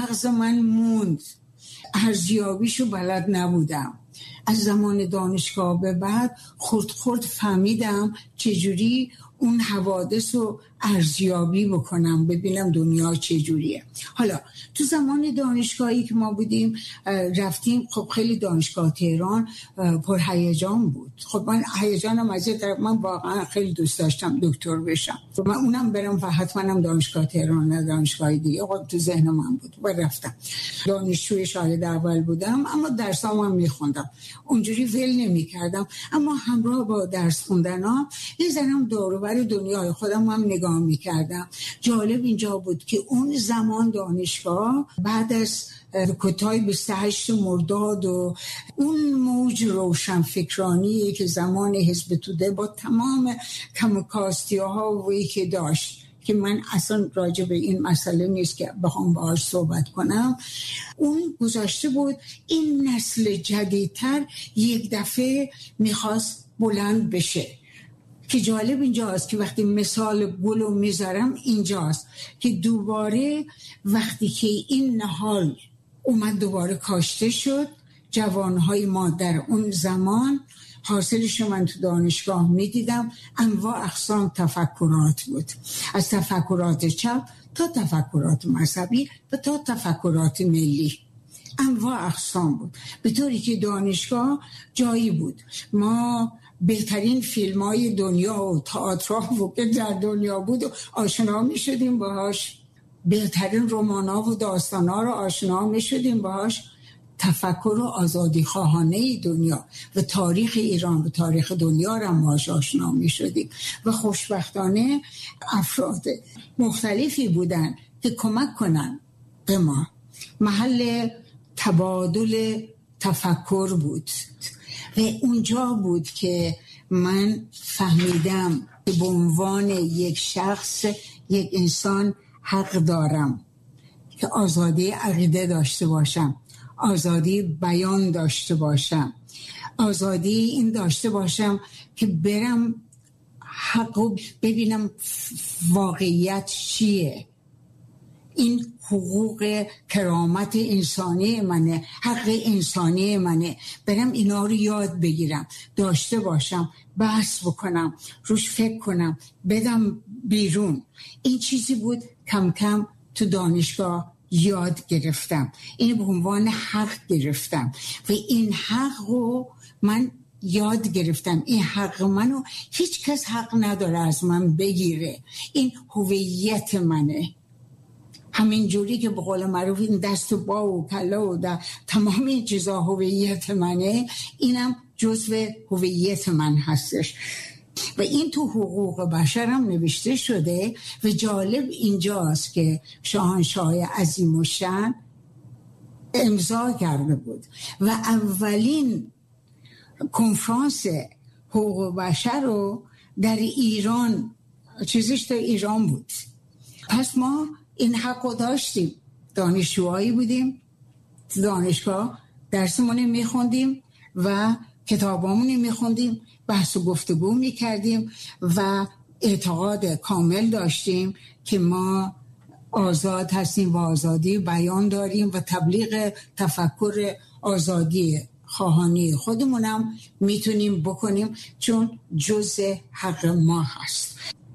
مغز من موند، ارزیابیشو بلد نبودم. از زمان دانشگاه به بعد خرد فهمیدم چجوری اون حوادث رو ارزیابی بکنم، ببینم دنیا چجوریه. حالا تو زمان دانشگاهی که ما بودیم رفتیم، خب خیلی دانشگاه تهران پر هیجان بود. خب من هیجانم از این طرف، من واقعا خیلی دوست داشتم دکتر بشم، من اونم برم و حتما دانشگاه تهران نه دانشگاه دیگه. خب تو ذهن من بود و رفتم. دانشجوی شاگرد اول بودم، اما درسام هم میخوندم، اونجوری ول نمی‌کردم. اما همراه با درس خوندنام یه ذره دوروبر دنیای خودم هم نگاه می‌کردم. جالب اینجا بود که اون زمان دانشگاه بعد از کتای 28 مرداد و اون موج روشنفکرانی که زمان حزب توده با تمام کمکاستی‌ها و که داشت، که من اصلا راجع به این مسئله نیست که بخوام باهاش صحبت کنم، اون گذاشته بود این نسل جدیدتر یک دفعه میخواست بلند بشه. که جالب اینجاست که وقتی مثال گلو میذارم اینجاست که دوباره وقتی که این نهال اومد دوباره کاشته شد، جوانهای ما در اون زمان حاصلش من تو دانشگاه میدیدم، انواع اقسام تفکرات بود، از تفکرات چپ تا تفکرات مذهبی و تا تفکرات ملی، انواع اقسام بود. به طوری که دانشگاه جایی بود ما بهترین فیلم‌های دنیا و تئاترها که در دنیا بود و آشنا می‌شدیم باهاش، بهترین رمان‌ها و داستان‌ها رو آشنا می‌شدیم باهاش. تفکر و آزادی خواهانه دنیا و تاریخ ایران و تاریخ دنیا را باهاش آشنا می‌شدیم و خوشبختانه افراد مختلفی بودن که کمک کنن به ما. محل تبادل تفکر بود و اونجا بود که من فهمیدم که به عنوان یک شخص، یک انسان حق دارم که آزادی عقیده داشته باشم، آزادی بیان داشته باشم، آزادی این داشته باشم که برم حقو ببینم واقعیت چیه. این حقوق کرامت انسانی منه، حق انسانی منه، برم اینا رو یاد بگیرم، داشته باشم، بحث بکنم، روش فکر کنم، بدم بیرون. این چیزی بود کم کم تو دانشگاه یاد گرفتم، این به عنوان حق گرفتم و این حق رو من یاد گرفتم. این حق منو هیچ کس حق نداره از من بگیره، این هویت منه. همین جوری که به قول معروف این دست و با و کلا و تمام این چیزا هویت منه، اینم جزو هویت من هستش و این تو حقوق بشر هم نوشته شده. و جالب اینجاست که شاهنشاه عظیم‌الشأن امضا کرده بود و اولین کنفرانس حقوق بشر رو در ایران، چیزش در ایران بود. پس ما این حق رو داشتیم، دانشجوهایی بودیم، دانشگاه درسمون میخوندیم و کتابامون میخوندیم، بحث و گفتگو میکردیم و اعتقاد کامل داشتیم که ما آزاد هستیم و آزادی بیان داریم و تبلیغ تفکر آزادی خواهانی خودمونم میتونیم بکنیم چون جزء حق ما هست.